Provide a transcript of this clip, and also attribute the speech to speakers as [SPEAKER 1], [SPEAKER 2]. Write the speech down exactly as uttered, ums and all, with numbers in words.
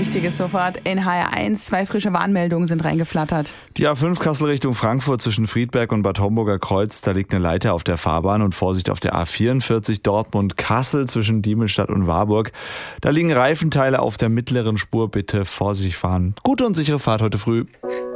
[SPEAKER 1] Wichtiges sofort in H R eins. Zwei frische Warnmeldungen sind reingeflattert.
[SPEAKER 2] Die A fünf Kassel Richtung Frankfurt zwischen Friedberg und Bad Homburger Kreuz. Da liegt eine Leiter auf der Fahrbahn und Vorsicht auf der A vierundvierzig Dortmund-Kassel zwischen Diemelstadt und Warburg. Da liegen Reifenteile auf der mittleren Spur. Bitte vorsichtig fahren. Gute und sichere Fahrt heute früh.